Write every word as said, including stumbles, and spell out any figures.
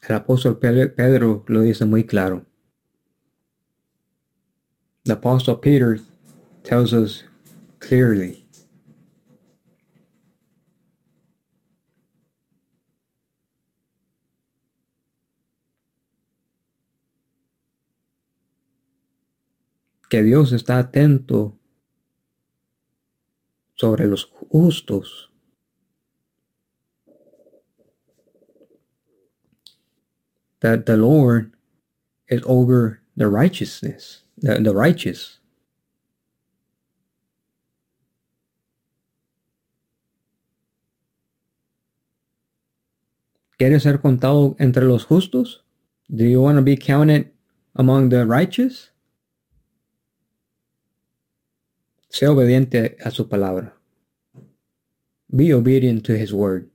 El apóstol Pedro lo dice muy claro. The apostle Peter tells us clearly. Que Dios está atento sobre los justos. That the Lord is over the righteousness, the, the righteous. ¿Quieres ser contado entre los justos? Do you want to be counted among the righteous? Sé obediente a su palabra. Be obedient to his word.